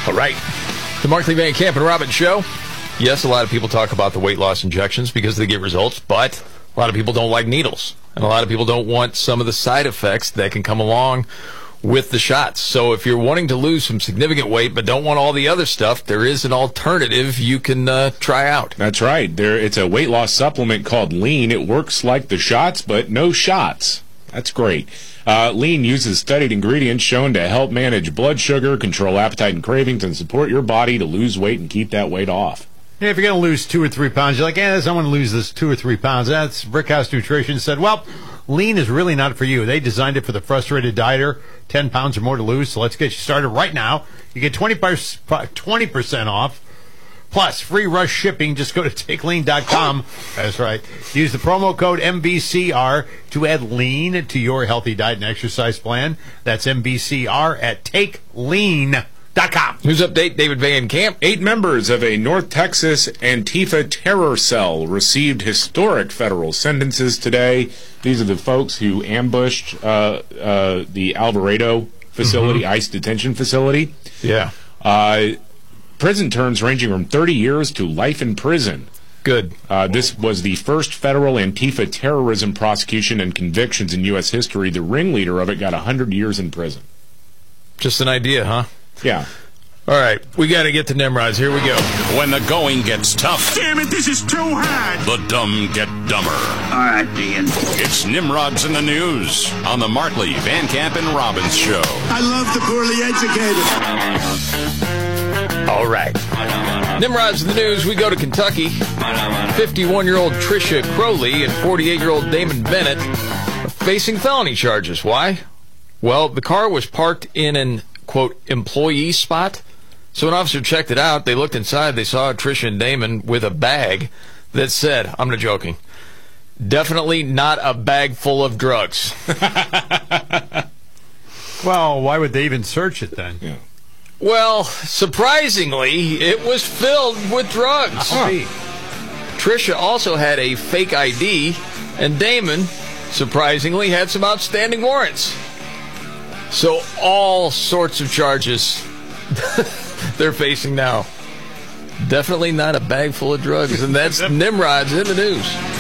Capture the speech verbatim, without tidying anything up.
All right. The Markley, Van Camp, and Robbins Show. Yes, a lot of people talk about the weight loss injections because they get results, but a lot of people don't like needles. And a lot of people don't want some of the side effects that can come along with the shots. So if you're wanting to lose some significant weight but don't want all the other stuff, there is an alternative you can uh, try out. That's right. There, it's a weight loss supplement called Lean. It works like the shots, but no shots. That's great. Uh, Lean uses studied ingredients shown to help manage blood sugar, control appetite and cravings, and support your body to lose weight and keep that weight off. Yeah, if you're going to lose two or three pounds, you're like, yeah, I want to lose this two or three pounds. That's Brickhouse Nutrition said, well, Lean is really not for you. They designed it for the frustrated dieter, ten pounds or more to lose. So let's get you started right now. You get twenty percent off, plus free rush shipping. Just go to take lean dot com. That's right. Use the promo code M B C R to add Lean to your healthy diet and exercise plan. That's M B C R at take lean dot com. News update, David Van Camp. Eight members of a North Texas Antifa terror cell received historic federal sentences today. These are the folks who ambushed uh, uh, the Alvarado facility, mm-hmm. ICE detention facility. Yeah. Uh, prison terms ranging from thirty years to life in prison. Good. Uh, this was the first federal Antifa terrorism prosecution and convictions in U S history. The ringleader of it got one hundred years in prison. Just an idea, huh? Yeah. All right, we got to get to Nimrods. Here we go. When the going gets tough, damn it, this is too hard. The dumb get dumber. All right, Dean. It's Nimrods in the News on the Markley, Van Camp, and Robbins Show. I love the poorly educated. All right. Nimrods in the News, we go to Kentucky. fifty-one-year-old Tricia Crowley and forty-eight-year-old Damon Bennett are facing felony charges. Why? Well, the car was parked in an, quote, employee spot. So an officer checked it out. They looked inside. They saw Tricia and Damon with a bag that said, I'm not joking, definitely not a bag full of drugs. Well, why would they even search it then? Yeah. Well, surprisingly, it was filled with drugs. Huh. Tricia also had a fake I D, and Damon, surprisingly, had some outstanding warrants. So all sorts of charges they're facing now. Definitely not a bag full of drugs, and that's Nimrods in the News.